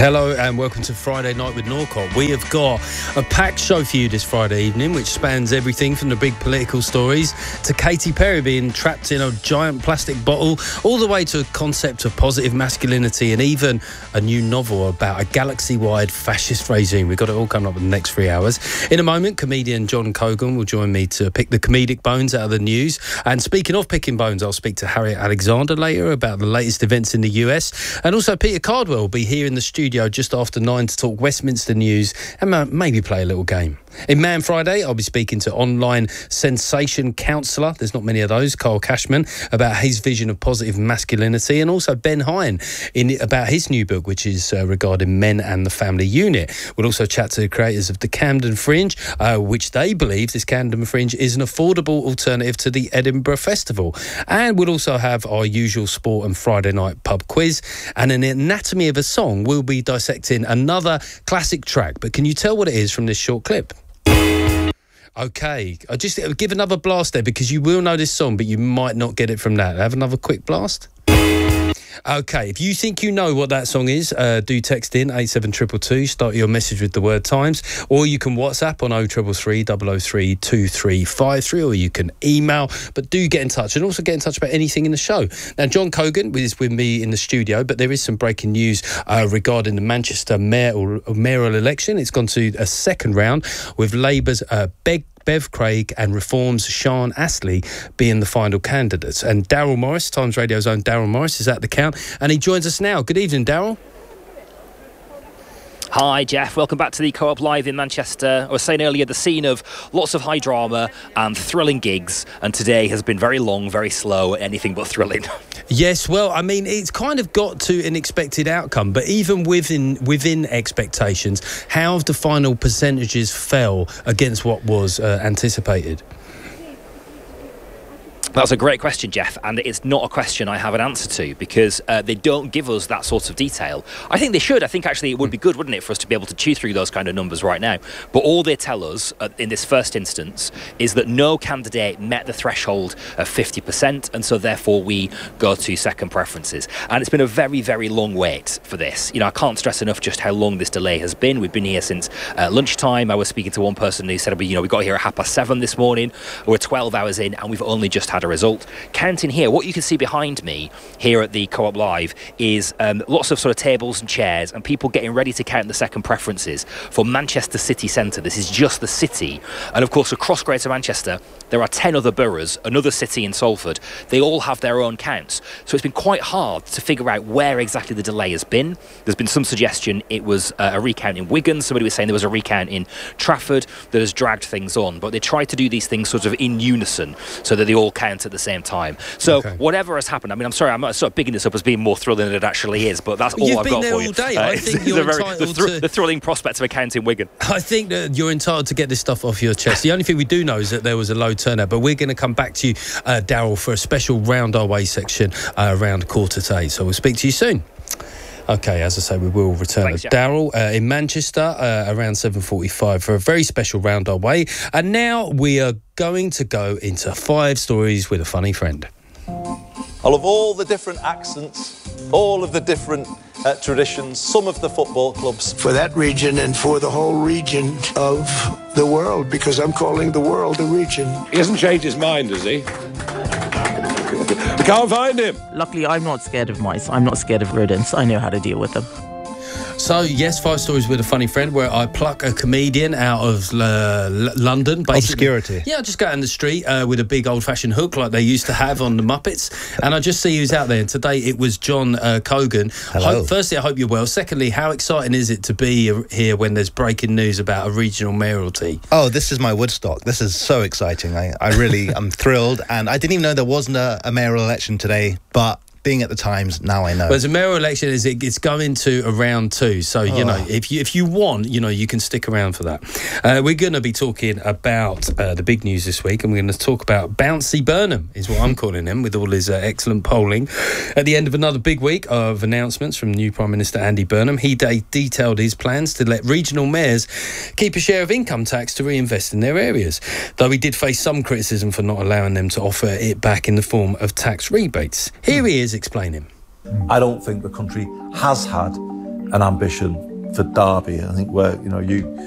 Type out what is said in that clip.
Hello and welcome to Friday Night with Norcott. We have got a packed show for you this Friday evening, which spans everything from the big political stories to Katy Perry being trapped in a giant plastic bottle, all the way to a concept of positive masculinity and even a new novel about a galaxy-wide fascist regime. We've got it all coming up in the next 3 hours. In a moment, comedian John Cogan will join me to pick the comedic bones out of the news. And speaking of picking bones, I'll speak to Harriet Alexander later about the latest events in the US. And also Peter Cardwell will be here in the studio just after 9 to talk Westminster news and maybe play a little game. In Man Friday, I'll be speaking to online sensation counsellor, there's not many of those, Carl Cashman, about his vision of positive masculinity, and also Ben Hine about his new book, which is regarding men and the family unit. We'll also chat to the creators of the Camden Fringe, which they believe this Camden Fringe is an affordable alternative to the Edinburgh Festival. And we'll also have our usual sport and Friday night pub quiz. And an anatomy of a song, we'll be dissecting another classic track. But can you tell what it is from this short clip? Okay, I'll just give another blast there because you will know this song, but you might not get it from that. Have another quick blast. Okay, if you think you know what that song is, do text in 87222, start your message with the word Times, or you can WhatsApp on 0333 003 2353, or you can email, but do get in touch, and also get in touch about anything in the show. Now, John Cogan is with me in the studio, but there is some breaking news regarding the Manchester mayoral election. It's gone to a second round with Labour's Bev Craig and Reform's Sean Astley being the final candidates. And Daryl Morris, Times Radio's own Daryl Morris, is at the count, and he joins us now. Good evening, Daryl. Hi, Jeff. Welcome back to the Co-op Live in Manchester. I was saying earlier, the scene of lots of high drama and thrilling gigs, and today has been very long, very slow, anything but thrilling. Yes, well, I mean, it's kind of got to an expected outcome, but even within expectations, how have the final percentages fell against what was anticipated? That's a great question, Jeff, and it's not a question I have an answer to because they don't give us that sort of detail. I think they should. I think actually it would be good, wouldn't it, for us to be able to chew through those kind of numbers right now. But all they tell us in this first instance is that no candidate met the threshold of 50%, and so therefore we go to second preferences. And it's been a very, very long wait for this. You know, I can't stress enough just how long this delay has been. We've been here since lunchtime. I was speaking to one person who said, we got here at 7:30 this morning. We're 12 hours in, and we've only just had a result. Counting here, what you can see behind me here at the Co-op Live is lots of sort of tables and chairs and people getting ready to count the second preferences for Manchester city centre. This is just the city, and of course across Greater Manchester there are 10 other boroughs, another city in Salford. They all have their own counts, so it's been quite hard to figure out where exactly the delay has been. There's been some suggestion it was a recount in Wigan. Somebody was saying there was a recount in Trafford that has dragged things on, but they tried to do these things sort of in unison so that they all count at the same time. So whatever has happened, I mean, I'm sorry, I'm sort of bigging this up as being more thrilling than it actually is, but that's all I've got for you. You've been there all day. I think you're entitled to the thrilling prospect of a count in Wigan. I think that you're entitled to get this stuff off your chest. The only thing we do know is that there was a low turnout, but we're going to come back to you, Daryl, for a special Round Our Way section around 8:15. So we'll speak to you soon. Okay, as I say, we will return to Daryl in Manchester around 7:45 for a very special Round Our Way. And now we are going to go into 5 stories with a funny friend. I love all the different accents, all of the different traditions, some of the football clubs. For that region and for the whole region of the world, because I'm calling the world a region. He hasn't changed his mind, has he? We can't find him. Luckily, I'm not scared of mice. I'm not scared of rodents. I know how to deal with them. So, yes, 5 stories with a funny friend, where I pluck a comedian out of London. Obscurity. Yeah, I just go out in the street with a big old-fashioned hook like they used to have on the Muppets, and I just see who's out there. And today it was John Cogan. Hello. Firstly, I hope you're well. Secondly, how exciting is it to be here when there's breaking news about a regional mayoralty? Oh, this is my Woodstock. This is so exciting. I really am thrilled, and I didn't even know there wasn't a mayoral election today, but being at the Times, now I know. But the mayoral election it's going to a round 2, so you know, if you want, you know, you can stick around for that. We're going to be talking about the big news this week, and we're going to talk about Bouncy Burnham, is what I'm calling him, with all his excellent polling. At the end of another big week of announcements from new Prime Minister Andy Burnham, he detailed his plans to let regional mayors keep a share of income tax to reinvest in their areas, though he did face some criticism for not allowing them to offer it back in the form of tax rebates. Here he is explaining. I don't think the country has had an ambition for Derby. I think where, you know, you